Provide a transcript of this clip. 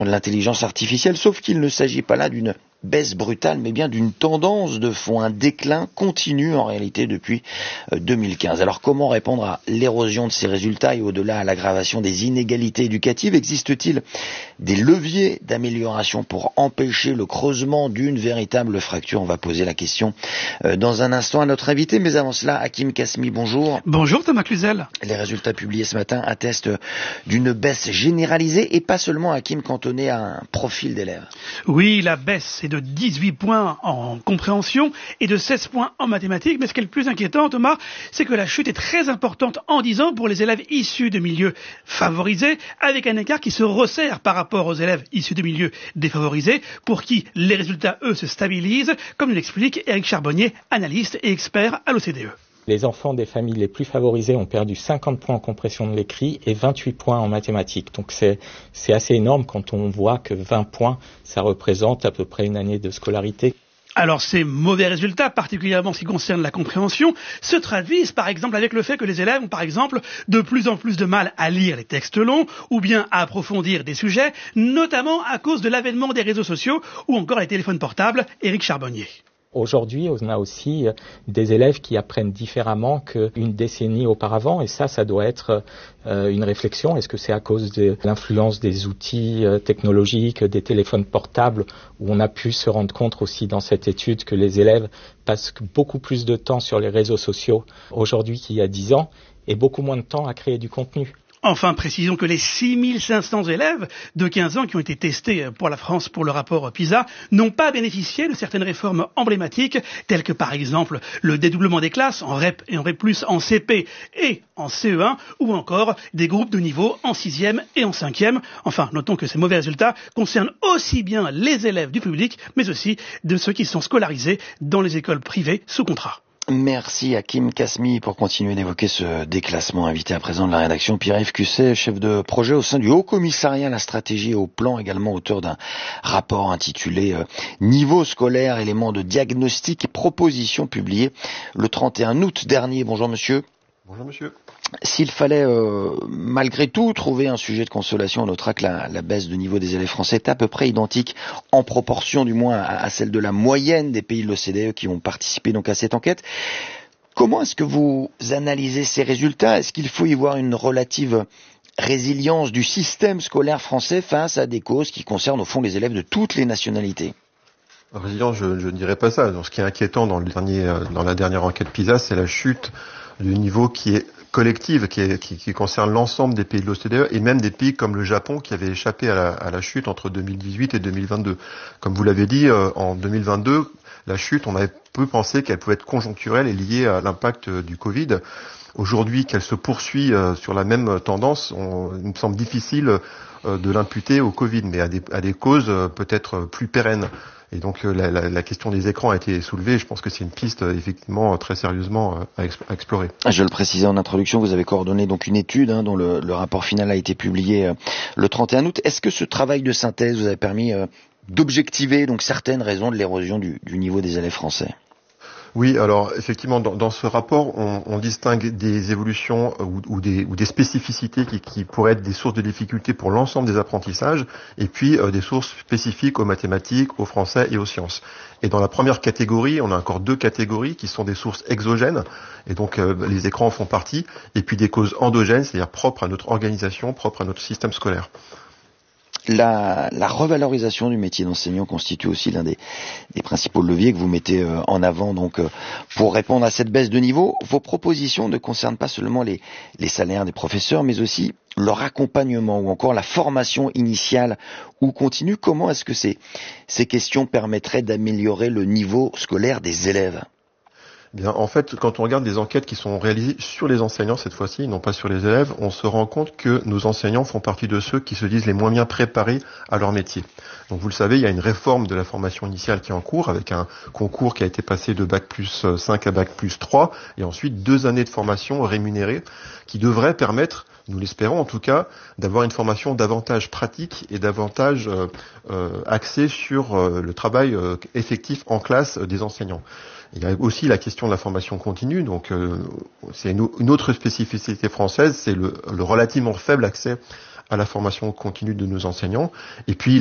de l'intelligence artificielle, sauf qu'il ne s'agit pas là d'une baisse brutale, mais bien d'une tendance de fond, un déclin continu en réalité depuis 2015. Alors comment répondre à l'érosion de ces résultats et au-delà à l'aggravation des inégalités éducatives? Existe-t-il des leviers d'amélioration pour empêcher le creusement d'une véritable fracture? On va poser la question dans un instant à notre invité, mais avant cela, Hakim Kasmi, bonjour. Bonjour Thomas Cluzel. Les résultats publiés ce matin attestent d'une baisse généralisée et pas seulement, Hakim, cantonnée à un profil d'élèves. Oui, la baisse est de 18 points en compréhension et de 16 points en mathématiques. Mais ce qui est le plus inquiétant, Thomas, c'est que la chute est très importante en 10 ans pour les élèves issus de milieux favorisés, avec un écart qui se resserre par rapport aux élèves issus de milieux défavorisés, pour qui les résultats, eux, se stabilisent, comme l'explique Éric Charbonnier, analyste et expert à l'OCDE. Les enfants des familles les plus favorisées ont perdu 50 points en compression de l'écrit et 28 points en mathématiques. Donc c'est assez énorme quand on voit que 20 points, ça représente à peu près une année de scolarité. Alors ces mauvais résultats, particulièrement en ce qui concerne la compréhension, se traduisent par exemple avec le fait que les élèves ont par exemple de plus en plus de mal à lire les textes longs ou bien à approfondir des sujets, notamment à cause de l'avènement des réseaux sociaux ou encore les téléphones portables. Éric Charbonnier. Aujourd'hui, on a aussi des élèves qui apprennent différemment qu'une décennie auparavant, et ça doit être une réflexion. Est-ce que c'est à cause de l'influence des outils technologiques, des téléphones portables, où on a pu se rendre compte aussi dans cette étude que les élèves passent beaucoup plus de temps sur les réseaux sociaux aujourd'hui qu'il y a 10 ans, et beaucoup moins de temps à créer du contenu. Enfin, précisons que les 6500 élèves de 15 ans qui ont été testés pour la France pour le rapport PISA n'ont pas bénéficié de certaines réformes emblématiques, telles que par exemple le dédoublement des classes en REP et en REP+, en CP et en CE1, ou encore des groupes de niveau en 6e et en 5e. Enfin, notons que ces mauvais résultats concernent aussi bien les élèves du public, mais aussi de ceux qui sont scolarisés dans les écoles privées sous contrat. Merci Hakim Kasmi pour continuer d'évoquer ce déclassement. Invité à présent de la rédaction, Pierre-Yves Cusset, chef de projet au sein du Haut Commissariat à la stratégie et au plan, également auteur d'un rapport intitulé Niveau scolaire, éléments de diagnostic et propositions, publié le 31 août dernier. Bonjour monsieur. Bonjour monsieur. S'il fallait malgré tout trouver un sujet de consolation, on notera que la baisse de niveau des élèves français est à peu près identique en proportion du moins à celle de la moyenne des pays de l'OCDE qui ont participé donc à cette enquête. Comment est-ce que vous analysez ces résultats? Est-ce qu'il faut y voir une relative résilience du système scolaire français face à des causes qui concernent au fond les élèves de toutes les nationalités? Résilience, je ne dirais pas ça. Donc, ce qui est inquiétant dans la dernière enquête PISA, c'est la chute du niveau qui est collective, qui concerne l'ensemble des pays de l'OCDE et même des pays comme le Japon qui avait échappé à la chute entre 2018 et 2022. Comme vous l'avez dit, en 2022, la chute, on avait peu pensé qu'elle pouvait être conjoncturelle et liée à l'impact du Covid. Aujourd'hui, qu'elle se poursuit sur la même tendance, il me semble difficile de l'imputer au Covid, mais à des causes peut-être plus pérennes. Et donc la question des écrans a été soulevée. Je pense que c'est une piste effectivement très sérieusement à explorer. Je le précisais en introduction, vous avez coordonné donc une étude dont le rapport final a été publié le 31 août. Est-ce que ce travail de synthèse vous a permis d'objectiver donc certaines raisons de l'érosion du niveau des élèves français? Oui, alors effectivement, dans ce rapport, on distingue des évolutions ou des spécificités qui pourraient être des sources de difficultés pour l'ensemble des apprentissages, et puis des sources spécifiques aux mathématiques, au français et aux sciences. Et dans la première catégorie, on a encore deux catégories qui sont des sources exogènes, et donc les écrans en font partie, et puis des causes endogènes, c'est-à-dire propres à notre organisation, propres à notre système scolaire. La revalorisation du métier d'enseignant constitue aussi l'un des principaux leviers que vous mettez en avant donc pour répondre à cette baisse de niveau. Vos propositions ne concernent pas seulement les salaires des professeurs, mais aussi leur accompagnement ou encore la formation initiale ou continue. Comment est-ce que ces questions permettraient d'améliorer le niveau scolaire des élèves? Bien, en fait, quand on regarde des enquêtes qui sont réalisées sur les enseignants cette fois-ci, non pas sur les élèves, on se rend compte que nos enseignants font partie de ceux qui se disent les moins bien préparés à leur métier. Donc vous le savez, il y a une réforme de la formation initiale qui est en cours, avec un concours qui a été passé de Bac+5 à Bac+3, et ensuite 2 années de formation rémunérée, qui devrait permettre, nous l'espérons en tout cas, d'avoir une formation davantage pratique et davantage axée sur le travail effectif en classe des enseignants. Il y a aussi la question de la formation continue, donc c'est une autre spécificité française, c'est le relativement faible accès à la formation continue de nos enseignants. Et puis